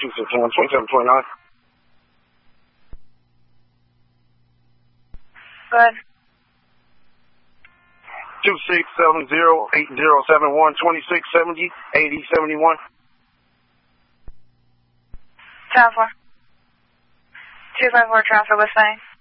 261, 2729. Go ahead. 2670-8071, 2670, 8071. 10-4. 254 traffic, what's saying?